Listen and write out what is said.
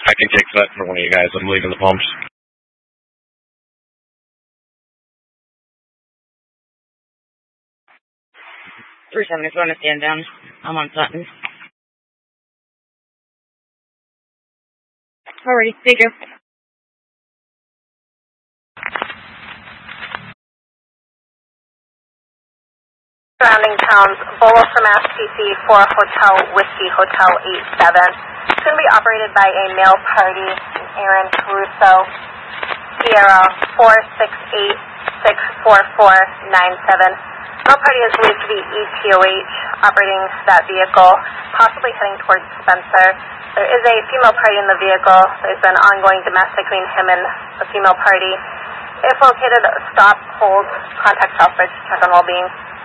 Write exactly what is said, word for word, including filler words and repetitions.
I can take that for one of you guys. I'm leaving the pumps. three seven is going to stand down. I'm on Sutton. Alrighty, thank you. Surrounding towns, Bolo from S T C for Hotel Whiskey Hotel eight seven. It's going to be operated by a male party, Aaron Caruso, Sierra four six eight six four four nine seven. Male party is believed to be E T O H, operating that vehicle, possibly heading towards Spencer. There is a female party in the vehicle. There's been ongoing domestic between him and the female party. If located, stop, hold, contact Southbridge, check on well-being.